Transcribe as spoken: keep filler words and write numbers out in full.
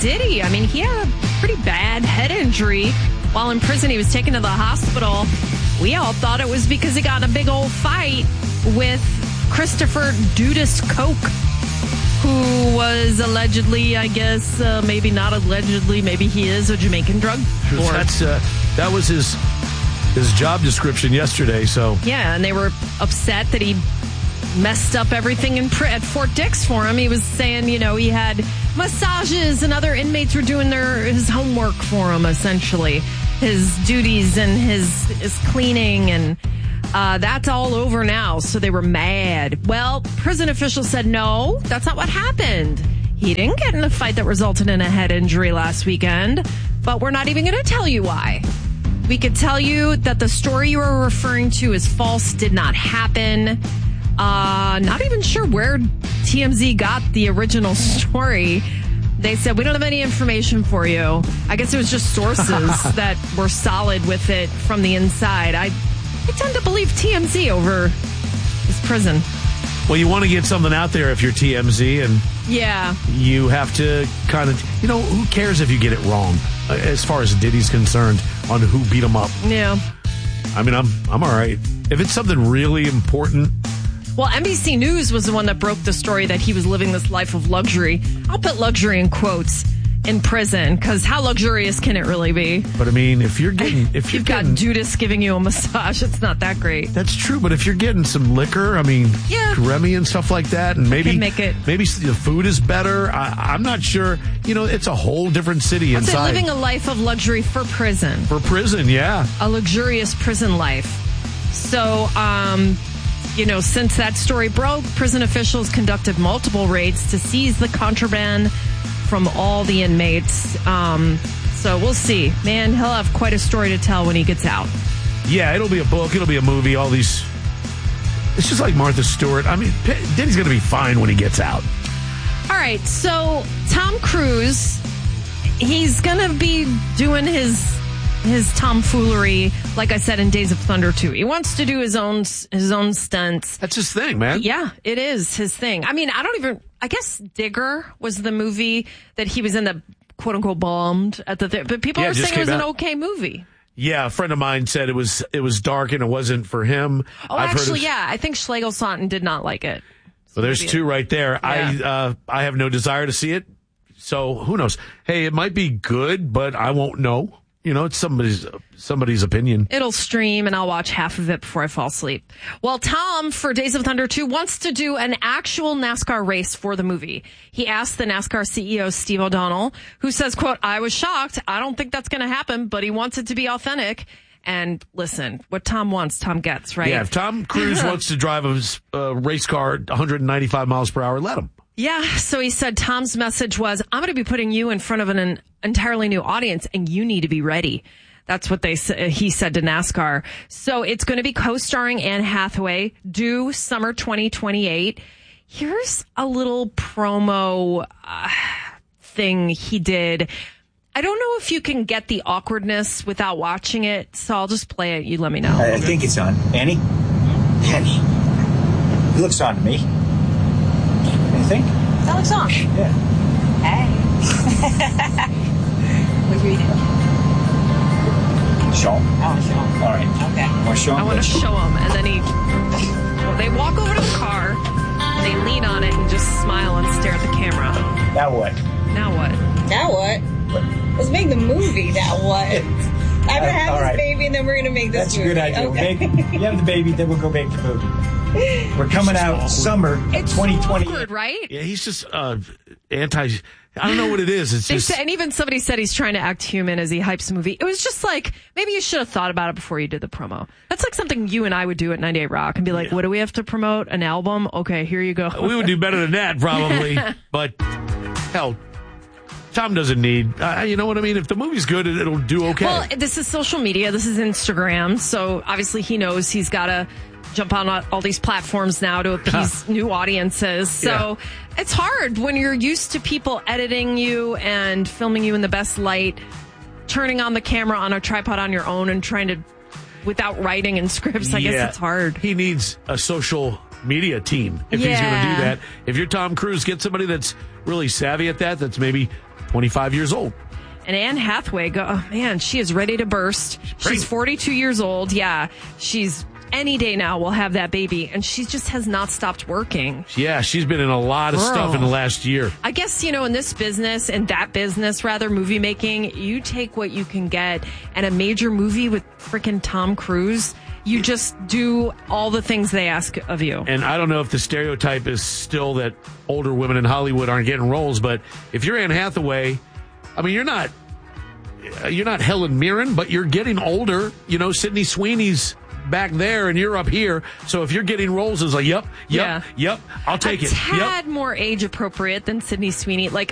Diddy. I mean, he had a pretty bad head injury while in prison. He was taken to the hospital. We all thought it was because he got in a big old fight with Christopher Dudas Koch, who was allegedly, I guess, uh, maybe not allegedly, maybe he is a Jamaican drug lord. That's uh, that was his his job description yesterday. So yeah, and they were upset that he messed up everything in pr- at Fort Dix for him. He was saying, you know, he had massages and other inmates were doing their his homework for him, essentially, his duties and his his cleaning, and uh, that's all over now. So they were mad. Well, prison officials said no, that's not what happened. He didn't get in a fight that resulted in a head injury last weekend, but we're not even going to tell you why. We could tell you that the story you were referring to is false, did not happen. Uh, not even sure where T M Z got the original story. They said, we don't have any information for you. I guess it was just sources that were solid with it from the inside. I, I tend to believe T M Z over this prison. Well, you want to get something out there if you're T M Z, and yeah, you have to kind of, you know, who cares if you get it wrong uh, as far as Diddy's concerned on who beat him up. Yeah. I mean, I'm I'm all right. If it's something really important. Well, N B C News was the one that broke the story that he was living this life of luxury. I'll put luxury in quotes in prison, because how luxurious can it really be? But I mean, if you're getting, if you're You've getting, got Judas giving you a massage, it's not that great. That's true, but if you're getting some liquor, I mean, yeah. Remy and stuff like that, and maybe make it. maybe the food is better. I, I'm not sure. You know, it's a whole different city I'd say inside. living a life of luxury for prison. For prison, yeah. A luxurious prison life. So, um, you know, since that story broke, prison officials conducted multiple raids to seize the contraband from all the inmates. Um, so we'll see. Man, he'll have quite a story to tell when he gets out. Yeah, it'll be a book. It'll be a movie. All these. It's just like Martha Stewart. I mean, Diddy's going to be fine when he gets out. All right. So Tom Cruise, he's going to be doing his his tomfoolery, like I said, in Days of Thunder two. He wants to do his own his own stunts. That's his thing, man. Yeah, it is his thing. I mean, I don't even. I guess Digger was the movie that he was in that quote unquote bombed at the. Th- but people Yeah, are just saying it was came an out. okay movie. Yeah, a friend of mine said it was it was dark and it wasn't for him. Oh, I've actually, heard of, yeah, I think Schlegel saw it and did not like it. Well, there's two right there. Yeah. I uh, I have no desire to see it, so who knows? Hey, it might be good, but I won't know. You know, it's somebody's somebody's opinion. It'll stream, and I'll watch half of it before I fall asleep. Well, Tom, for Days of Thunder two, wants to do an actual NASCAR race for the movie. He asked the NASCAR C E O, Steve O'Donnell, who says, quote, I was shocked. I don't think that's going to happen, but he wants it to be authentic. And listen, what Tom wants, Tom gets, right? Yeah, if Tom Cruise wants to drive a uh, race car at one hundred ninety-five miles per hour, let him. Yeah, so he said Tom's message was, I'm going to be putting you in front of an, an entirely new audience, and you need to be ready. That's what they he said to NASCAR. So it's going to be co-starring Anne Hathaway, due summer twenty twenty-eight. Here's a little promo uh, thing he did. I don't know if you can get the awkwardness without watching it, so I'll just play it. You let me know. I, I think it's on. Annie? Annie. It looks on to me. You think? That looks on. Yeah. Hey. What reading? Show him. I want to show him. All right. Okay. Want to show him? I want to show him, and then he. Well, they walk over to the car, they lean on it, and just smile and stare at the camera. Now what? Now what? Now what? What? Let's make the movie. Now what? I'm gonna Uh, have all this right. baby, and then we're gonna make this That's a movie. good idea. Okay. We'll make, you have the baby, then we'll go make the movie. We're coming out summer It's twenty twenty. so awkward, right? Yeah, he's just uh, anti. I don't know what it is. It's They just. said, and even somebody said he's trying to act human as he hypes the movie. It was just like, maybe you should have thought about it before you did the promo. That's like something you and I would do at ninety-eight Rock and be like, what do we have to promote? An album? Okay, here you go. We would do better than that, probably. But, hell, Tom doesn't need, uh, you know what I mean? If the movie's good, it, it'll do okay. Well, this is social media. This is Instagram. So obviously he knows he's got to jump on all these platforms now to appease new audiences. So yeah. It's hard when you're used to people editing you and filming you in the best light, turning on the camera on a tripod on your own and trying to, without writing and scripts, I yeah. guess it's hard. He needs a social media team if he's going to Yeah. do that. If you're Tom Cruise, get somebody that's really savvy at that, that's maybe twenty-five years old. And Anne Hathaway, go, oh man, she is ready to burst. She's pregnant. forty-two years old. Yeah, she's any day now will have that baby. And she just has not stopped working. Yeah, she's been in a lot of Girl. stuff in the last year. I guess, you know, in this business, in that business, rather, movie making, you take what you can get. And a major movie with freaking Tom Cruise, you just do all the things they ask of you. And I don't know if the stereotype is still that older women in Hollywood aren't getting roles, but if you're Anne Hathaway, I mean, you're not you're not Helen Mirren, but you're getting older. You know, Sydney Sweeney's back there and you're up here. So if you're getting roles, it's like, yep, yep, Yeah. yep, I'll take a it. Yep. tad more age appropriate than Sydney Sweeney. Like,